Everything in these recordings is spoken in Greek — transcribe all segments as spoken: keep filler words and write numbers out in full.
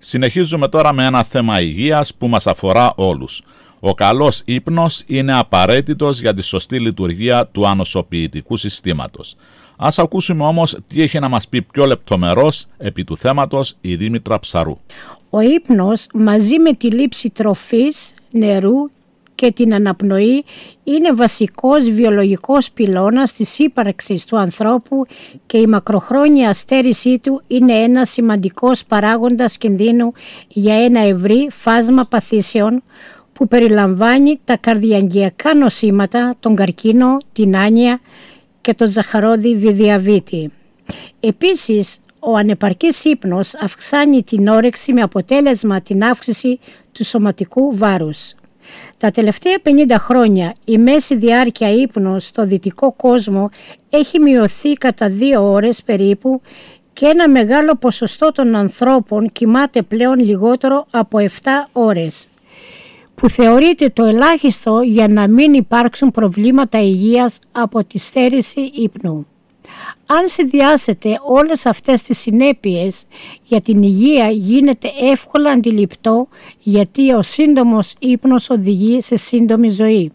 Συνεχίζουμε τώρα με ένα θέμα υγείας που μας αφορά όλους. Ο καλός ύπνος είναι απαραίτητος για τη σωστή λειτουργία του ανοσοποιητικού συστήματος. Ας ακούσουμε όμως τι έχει να μας πει πιο λεπτομερώς επί του θέματος η Δήμητρα Ψαρού. Ο ύπνος μαζί με τη λήψη τροφής, νερού και την αναπνοή είναι βασικός βιολογικός πυλώνας της ύπαρξης του ανθρώπου και η μακροχρόνια αστέρησή του είναι ένας σημαντικός παράγοντας κινδύνου για ένα ευρύ φάσμα παθήσεων που περιλαμβάνει τα καρδιαγγειακά νοσήματα, τον καρκίνο, την άνοια και τον ζαχαρόδι διαβήτη. Επίσης, ο ανεπαρκής ύπνος αυξάνει την όρεξη με αποτέλεσμα την αύξηση του σωματικού βάρους. Τα τελευταία πενήντα χρόνια η μέση διάρκεια ύπνου στο δυτικό κόσμο έχει μειωθεί κατά δύο ώρες περίπου και ένα μεγάλο ποσοστό των ανθρώπων κοιμάται πλέον λιγότερο από επτά ώρες, που θεωρείται το ελάχιστο για να μην υπάρξουν προβλήματα υγείας από τη στέρηση ύπνου. Αν συνδυάσετε όλες αυτές τις συνέπειες για την υγεία, γίνεται εύκολα αντιληπτό γιατί ο σύντομος ύπνος οδηγεί σε σύντομη ζωή.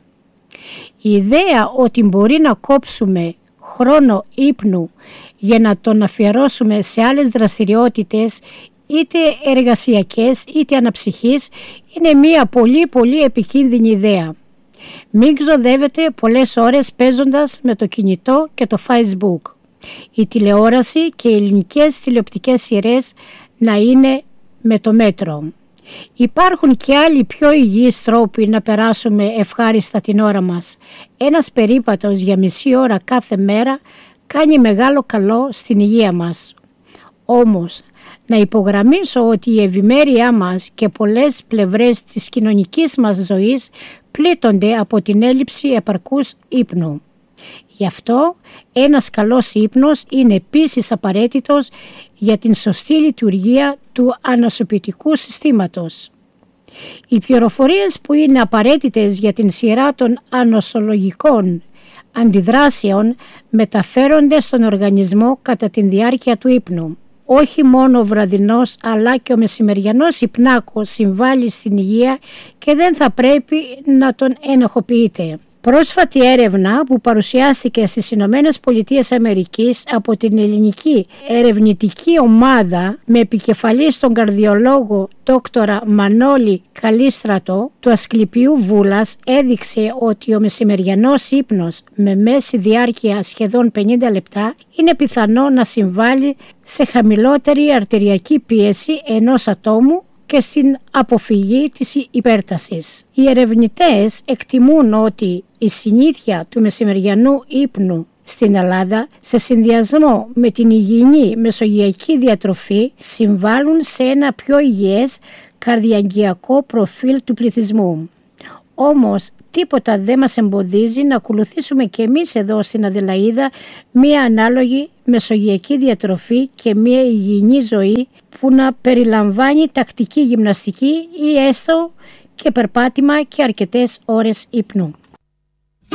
Η ιδέα ότι μπορεί να κόψουμε χρόνο ύπνου για να τον αφιερώσουμε σε άλλες δραστηριότητες, είτε εργασιακές είτε αναψυχής, είναι μια πολύ πολύ επικίνδυνη ιδέα. Μην ξοδεύετε πολλές ώρες παίζοντας με το κινητό και το Facebook. Η τηλεόραση και οι ελληνικές τηλεοπτικές σειρές να είναι με το μέτρο. Υπάρχουν και άλλοι πιο υγιείς τρόποι να περάσουμε ευχάριστα την ώρα μας. Ένας περίπατος για μισή ώρα κάθε μέρα κάνει μεγάλο καλό στην υγεία μας. Όμως, να υπογραμμίσω ότι η ευημέρειά μας και πολλές πλευρές της κοινωνικής μας ζωής πλήττονται από την έλλειψη επαρκούς ύπνου. Γι' αυτό ένας καλός ύπνος είναι επίσης απαραίτητος για την σωστή λειτουργία του ανοσοποιητικού συστήματος. Οι πληροφορίες που είναι απαραίτητες για την σειρά των ανοσολογικών αντιδράσεων μεταφέρονται στον οργανισμό κατά τη διάρκεια του ύπνου. Όχι μόνο ο βραδινός αλλά και ο μεσημεριανός υπνάκος συμβάλλει στην υγεία και δεν θα πρέπει να τον ενοχοποιείτε. Πρόσφατη έρευνα που παρουσιάστηκε στις Ηνωμένες Πολιτείες Αμερικής από την ελληνική ερευνητική ομάδα με επικεφαλή στον καρδιολόγο δόκτορα Μανώλη Καλίστρατο του Ασκληπιού Βούλας έδειξε ότι ο μεσημεριανός ύπνος με μέση διάρκεια σχεδόν πενήντα λεπτά είναι πιθανό να συμβάλλει σε χαμηλότερη αρτηριακή πίεση ενός ατόμου και στην αποφυγή της υπέρτασης. Οι ερευνητές εκτιμούν ότι η συνήθεια του μεσημεριανού ύπνου στην Ελλάδα σε συνδυασμό με την υγιεινή μεσογειακή διατροφή συμβάλλουν σε ένα πιο υγιές καρδιαγγειακό προφίλ του πληθυσμού. Όμως τίποτα δεν μας εμποδίζει να ακολουθήσουμε και εμείς εδώ στην Αδελαΐδα μία ανάλογη μεσογειακή διατροφή και μία υγιεινή ζωή που να περιλαμβάνει τακτική γυμναστική ή έστω και περπάτημα και αρκετές ώρες ύπνου.